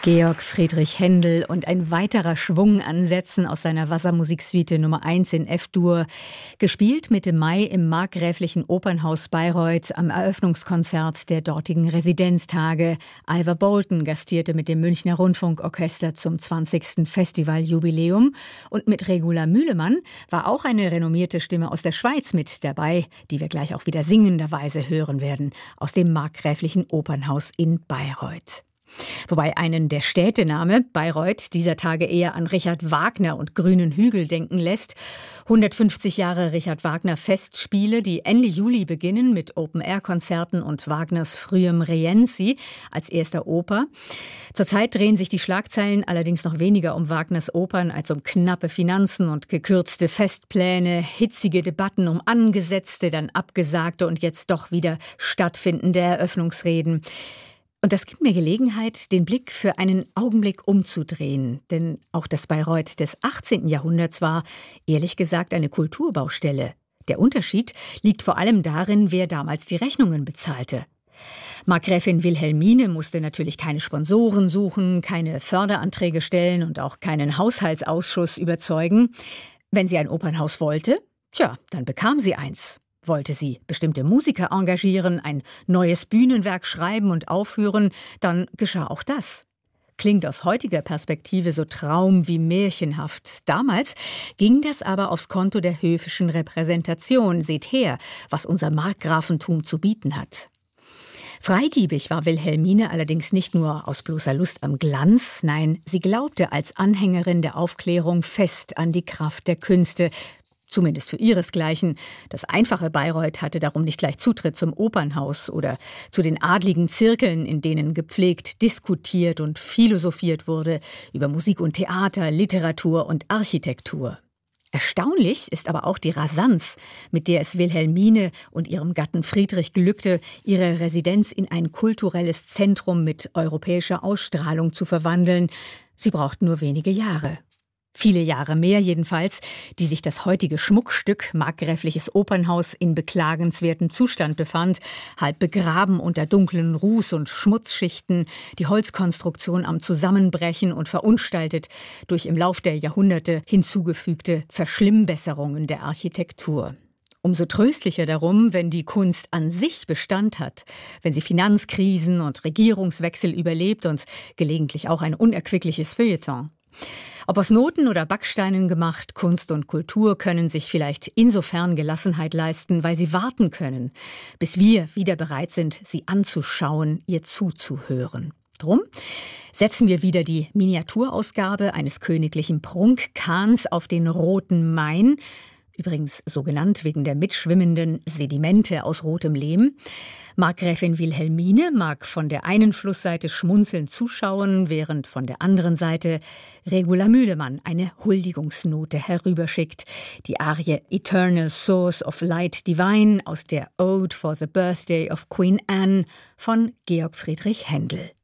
Georg Friedrich Händel und ein weiterer Schwung an Sätzen aus seiner Wassermusiksuite Nummer 1 in F-Dur, gespielt Mitte Mai im Markgräflichen Opernhaus Bayreuth am Eröffnungskonzert der dortigen Residenztage. Ivor Bolton gastierte mit dem Münchner Rundfunkorchester zum 20. Festivaljubiläum und mit Regula Mühlemann war auch eine renommierte Stimme aus der Schweiz mit dabei, die wir gleich auch wieder singenderweise hören werden, aus dem Markgräflichen Opernhaus in Bayreuth. Wobei einen der Städtename Bayreuth dieser Tage eher an Richard Wagner und Grünen Hügel denken lässt. 150 Jahre Richard Wagner Festspiele, die Ende Juli beginnen mit Open-Air-Konzerten und Wagners frühem Rienzi als erster Oper. Zurzeit drehen sich die Schlagzeilen allerdings noch weniger um Wagners Opern als um knappe Finanzen und gekürzte Festpläne, hitzige Debatten um angesetzte, dann abgesagte und jetzt doch wieder stattfindende Eröffnungsreden. Und das gibt mir Gelegenheit, den Blick für einen Augenblick umzudrehen. Denn auch das Bayreuth des 18. Jahrhunderts war, ehrlich gesagt, eine Kulturbaustelle. Der Unterschied liegt vor allem darin, wer damals die Rechnungen bezahlte. Markgräfin Wilhelmine musste natürlich keine Sponsoren suchen, keine Förderanträge stellen und auch keinen Haushaltsausschuss überzeugen. Wenn sie ein Opernhaus wollte, dann bekam sie eins. Wollte sie bestimmte Musiker engagieren, ein neues Bühnenwerk schreiben und aufführen, dann geschah auch das. Klingt aus heutiger Perspektive so traum- wie märchenhaft. Damals ging das aber aufs Konto der höfischen Repräsentation. Seht her, was unser Markgrafentum zu bieten hat. Freigebig war Wilhelmine allerdings nicht nur aus bloßer Lust am Glanz, nein, sie glaubte als Anhängerin der Aufklärung fest an die Kraft der Künste, zumindest für ihresgleichen. Das einfache Bayreuth hatte darum nicht gleich Zutritt zum Opernhaus oder zu den adligen Zirkeln, in denen gepflegt diskutiert und philosophiert wurde über Musik und Theater, Literatur und Architektur. Erstaunlich ist aber auch die Rasanz, mit der es Wilhelmine und ihrem Gatten Friedrich glückte, ihre Residenz in ein kulturelles Zentrum mit europäischer Ausstrahlung zu verwandeln. Sie brauchten nur wenige Jahre. Viele Jahre mehr jedenfalls, die sich das heutige Schmuckstück Markgräfliches Opernhaus in beklagenswertem Zustand befand, halb begraben unter dunklen Ruß- und Schmutzschichten, die Holzkonstruktion am Zusammenbrechen und verunstaltet durch im Lauf der Jahrhunderte hinzugefügte Verschlimmbesserungen der Architektur. Umso tröstlicher darum, wenn die Kunst an sich Bestand hat, wenn sie Finanzkrisen und Regierungswechsel überlebt und gelegentlich auch ein unerquickliches Feuilleton. Ob aus Noten oder Backsteinen gemacht, Kunst und Kultur können sich vielleicht insofern Gelassenheit leisten, weil sie warten können, bis wir wieder bereit sind, sie anzuschauen, ihr zuzuhören. Drum setzen wir wieder die Miniaturausgabe eines königlichen Prunkkahns auf den Roten Main, übrigens so genannt wegen der mitschwimmenden Sedimente aus rotem Lehm. Markgräfin Wilhelmine mag von der einen Flussseite schmunzelnd zuschauen, während von der anderen Seite Regula Mühlemann eine Huldigungsnote herüberschickt. Die Arie Eternal Source of Light Divine aus der Ode for the Birthday of Queen Anne von Georg Friedrich Händel.